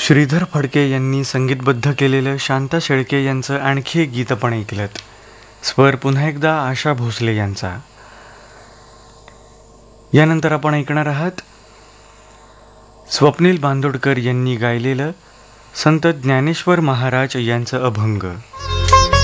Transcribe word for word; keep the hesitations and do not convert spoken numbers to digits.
श्रीधर फडके यांनी संगीतबद्ध केलेलं शांता शेळके यांचं आणखी एक गीत आपण ऐकलंत. स्वर पुन्हा एकदा आशा भोसले यांचा. यानंतर आपण ऐकणार आहात स्वप्नील बांदोडकर यांनी गायलेलं संत ज्ञानेश्वर महाराज यांचं अभंग.